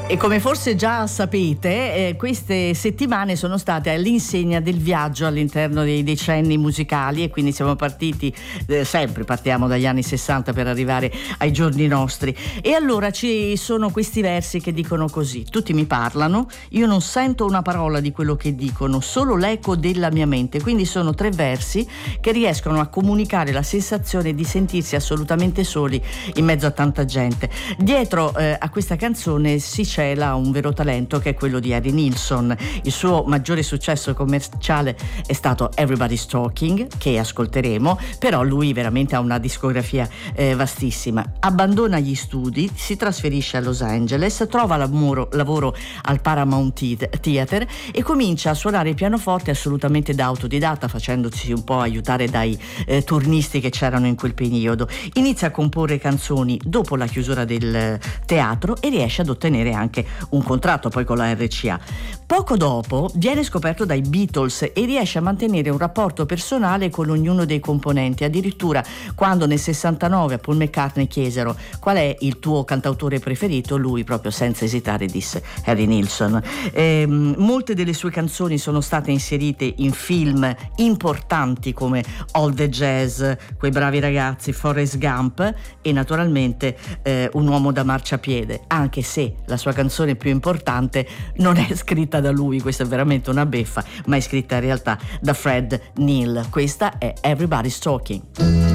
E come forse già sapete, queste settimane sono state all'insegna del viaggio all'interno dei decenni musicali, e quindi siamo partiti, sempre partiamo dagli anni 60 per arrivare ai giorni nostri. E allora ci sono questi versi che dicono così: tutti mi parlano, io non sento una parola di quello che dicono, solo l'eco della mia mente. Quindi sono 3 versi che riescono a comunicare la sensazione di sentirsi assolutamente soli in mezzo a tanta gente. Dietro a questa canzone si cela un vero talento, che è quello di Harry Nilsson. Il suo maggiore successo commerciale è stato Everybody's Talking, che ascolteremo, però lui veramente ha una discografia vastissima. Abbandona gli studi, si trasferisce a Los Angeles, trova lavoro al Paramount Theater e comincia a suonare il pianoforte assolutamente da autodidatta, facendosi un po' aiutare dai turnisti che c'erano in quel periodo. Inizia a comporre canzoni dopo la chiusura del teatro e riesce ad ottenere anche un contratto poi con la RCA. Poco dopo viene scoperto dai Beatles e riesce a mantenere un rapporto personale con ognuno dei componenti. Addirittura quando nel 69 a Paul McCartney chiesero qual è il tuo cantautore preferito, lui proprio senza esitare disse Harry Nilsson. Molte delle sue canzoni sono state inserite in film importanti come All the Jazz, Quei bravi ragazzi, Forrest Gump e naturalmente Un uomo da marciapiede, anche se la sua canzone più importante non è scritta da lui, questa è veramente una beffa, ma è scritta in realtà da Fred Neil. Questa è Everybody's Talking.